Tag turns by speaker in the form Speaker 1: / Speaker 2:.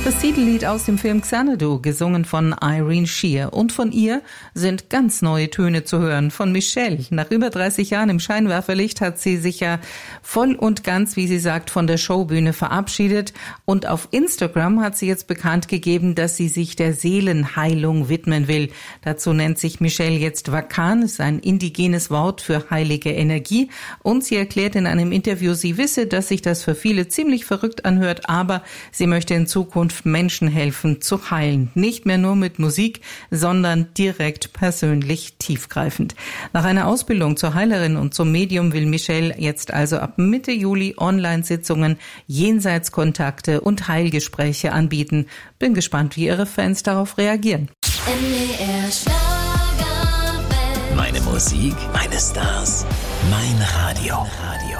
Speaker 1: Das Titellied aus dem Film Xanadu, gesungen von Irene Shear. Und von ihr sind ganz neue Töne zu hören, von Michelle. Nach über 30 Jahren im Scheinwerferlicht hat sie sich ja voll und ganz, wie sie sagt, von der Showbühne verabschiedet. Und auf Instagram hat sie jetzt bekannt gegeben, dass sie sich der Seelenheilung widmen will. Dazu nennt sich Michelle jetzt Wakan, ist ein indigenes Wort für heilige Energie. Und sie erklärt in einem Interview, sie wisse, dass sich das für viele ziemlich verrückt anhört, aber sie möchte in Zukunft Menschen helfen zu heilen. Nicht mehr nur mit Musik, sondern direkt persönlich tiefgreifend. Nach einer Ausbildung zur Heilerin und zum Medium will Michelle jetzt also ab Mitte Juli Online-Sitzungen, Jenseitskontakte und Heilgespräche anbieten. Bin gespannt, wie ihre Fans darauf reagieren.
Speaker 2: NDR Schlagerwelt.
Speaker 3: Meine Musik, meine Stars, mein Radio.